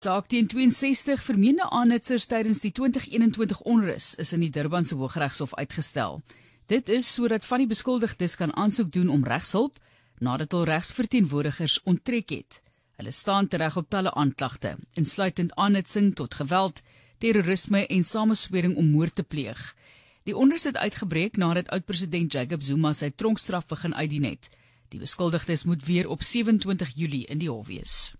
Saak teen 62 vermeende aanhitsers tydens die 2021 onrus is in die Durbanse Hooggeregshof uitgestel. Dit is sodat van die beskuldigdes kan aansoek doen om regshulp nadat hul regsverteenwoordigers onttrek het. Hulle staan tereg op talle aanklagte, insluitend aanhitsing tot geweld, terrorisme en sameswering om moord te pleeg. Die onrus het uitgebreek nadat oud-president Jacob Zuma sy tronkstraf begin uitdien het. Die beskuldigdes moet weer op 27 Julie in die hof wees.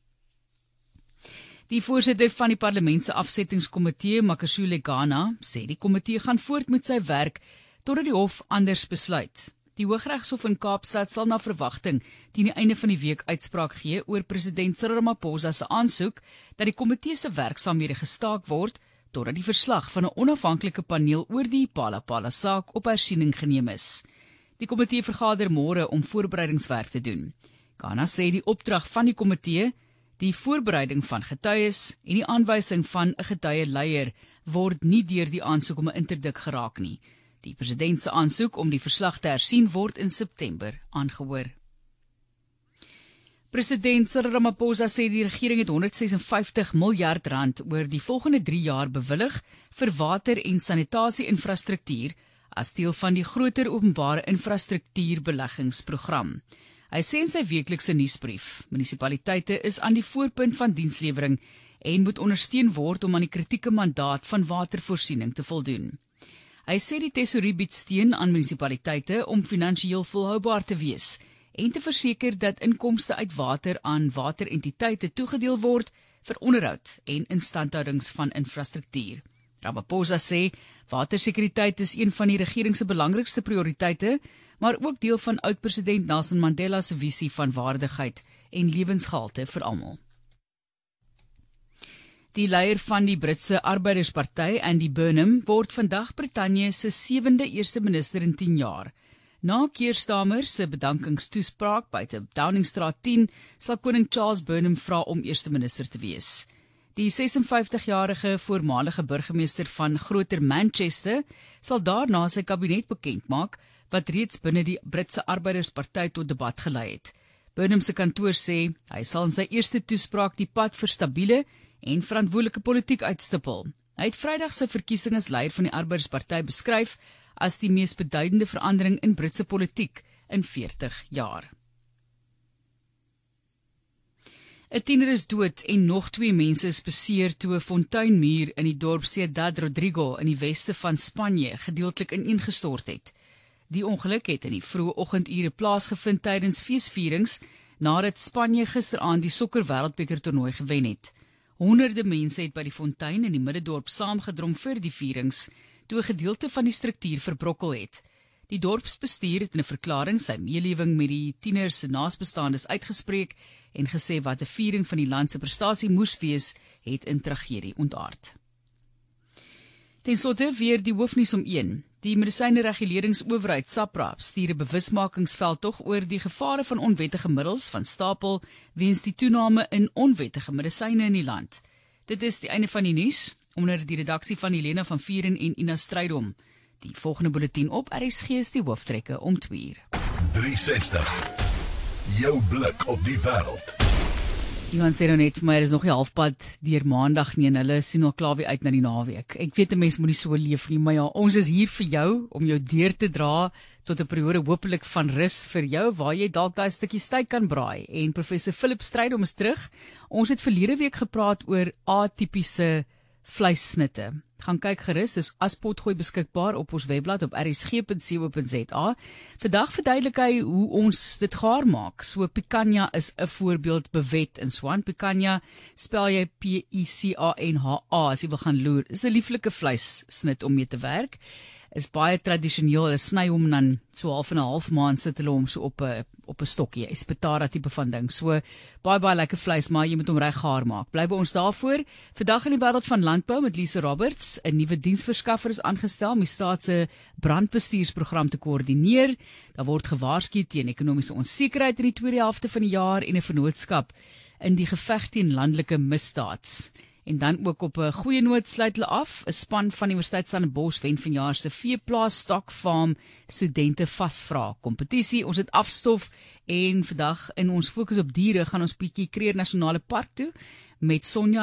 Die voorsitter van die parlementse afsettingskomitee, Makashule Ghana, sê die komitee gaan voort met sy werk totdat die hof anders besluit. Die Hooggeregshof in Kaapstad sal na verwagting teen die einde van die week uitspraak gee oor president Cyril Ramaphosa se aansoek dat die komitee se werksaamhede gestaak word totdat die verslag van 'n onafhanklike paneel oor die Phala saak op hersiening geneem is. Die komitee vergader môre om voorbereidingswerk te doen. Ghana sê die opdrag van die komitee, die voorbereiding van getuies en die aanwysing van 'n getuieleier word nie deur die aansoek om 'n interdik geraak nie. Die president se aansoek om die verslag te hersien word in September aangehoor. President Cyril Ramaphosa sê die regering het R156 miljard oor die volgende 3 jaar bewillig vir water- en sanitasie-infrastruktuur as deel van die groter openbare infrastruktuurbeleggingsprogram. Hy sê in sy weeklikse nuusbrief, munisipaliteite is aan die voorpunt van dienslewering en moet ondersteun word om aan die kritieke mandaat van watervoorsiening te voldoen. Hy sê die tesourie bied steun aan munisipaliteite om finansiëel volhoubaar te wees en te verseker dat inkomste uit water aan waterentiteite toegedeel word vir onderhoud en instandhoudings van infrastruktuur. Ramaphosa sê watersekuriteit is een van die regering se belangrikste prioriteite, maar ook deel van oud-president Nelson Mandela se visie van waardigheid en lewensgehalte vir almal. Die leier van die Britse Arbeidersparty, Andy Burnham, word vandag Brittanje se 7de eerste minister in 10 jaar. Na Keir Starmer se bedankingstoespraak buite Downingstraat 10, sal koning Charles Burnham vra om eerste minister te wees. Die 56-jarige voormalige burgemeester van Groter Manchester sal daarna sy kabinet bekendmaak, wat reeds binne die Britse Arbeidersparty tot debat gelei het. Burnham se kantoor sê hy sal in sy eerste toespraak die pad vir stabiele en verantwoordelike politiek uitstippel. Hy het Vrydag sy verkiesing as leier van die Arbeidersparty beskryf as die mees beduidende verandering in Britse politiek in 40 jaar. 'n Tiener is dood en nog 2 mense is beseer toe 'n fontuinmuur in die dorp Ciudad Rodrigo in die weste van Spanje gedeeltelik ineengestort het. Die ongeluk het in die vroeë oggendure plaasgevind tydens feesvierings nadat Spanje gisteraand die sokkerwêreldbeker toernooi gewen het. Honderde mense het by die fontein in die middedorp saamgedrom vir die vierings, toe 'n gedeelte van die struktuur verbrokkel het. Die dorpsbestuur het in 'n verklaring sy meelewing met die tieners se naasbestaandes uitgespreek en gesê wat 'n viering van die land se prestasie moes wees, het in tragedie ontaard. Ten slotte weer die hoofnuus om 1. Die medisynereguleringsowerheid SAPRA stuur 'n bewusmakingsveldtog oor die gevare van onwettige middels van stapel weens die toename in onwettige medisyne in die land. Dit is die einde van die nuus onder die redaksie van Helena van Vieren en Ina Strydom. Die volgende bulletin op RSG is die hooftrekke om 2:00. 360. Jou blik op die wêreld. Iemand sê nou net vir my, is nog nie halfpad deur maandag nie en hulle sien al klaar weer uit na die naweek. Ek weet 'n mens moet nie so leef nie, maar ja, ons is hier vir jou om jou deur te dra tot 'n periode hopelik van rus vir jou waar jy dalk daai stukkie steak kan braai. En professor Philip Strydom is terug. Ons het verlede week gepraat oor atipiese vleissnitte. Gaan kyk gerus, dis as potgooi beskikbaar op ons webblad op rsg.co.za. Vandag verduidelik hy hoe ons dit gaar maak. So picanha is 'n voorbeeld bewet in Swan. Picanha spel jy Picanha as jy wil gaan loer. Dis 'n lieflike vleissnit om mee te werk. Is baie tradisioneel. Hulle sny hom dan so half en 'n half maand sit hulle hom so op 'n stokkie, espetara tipe van ding. So baie lekker vleis, maar jy moet hom reg gaar maak. Bly by ons daarvoor. Vandag in die wêreld van landbou met Lise Roberts, 'n nuwe diensverskaffer is aangestel om die staat se brandbestuursprogram te koördineer. Daar word gewaarsku teen ekonomiese onsekerheid in die tweede helfte van die jaar en 'n vennootskap in die geveg teen landelike misdaad. En dan ook op 'n goeie noot sluit hulle af. 'n Span van die Universiteit Stellenbosch wen vanjaar se veeplaas stokfarm studente vasvra kompetisie. Ons het afstof en vandag in ons fokus op diere gaan ons bietjie Kruger Nasionale Park toe met Sonja